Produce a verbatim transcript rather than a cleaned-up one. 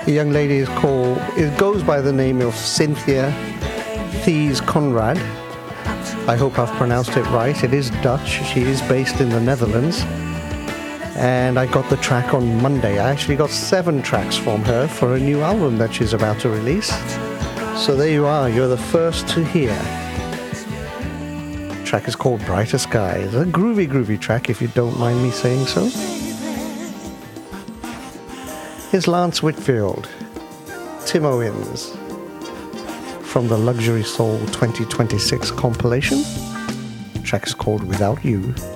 The young lady is called, it goes by the name of Cynthia Thies Conrad. I hope I've pronounced it right. It is Dutch. She is based in the Netherlands. And I got the track on Monday. I actually got seven tracks from her for a new album that she's about to release. So there you are. You're the first to hear. The track is called Brighter Sky. It's a groovy, groovy track, if you don't mind me saying so. Here's Lance Whitfield, Tim Owens, from the Luxury Soul twenty twenty-six compilation. The track is called Without You.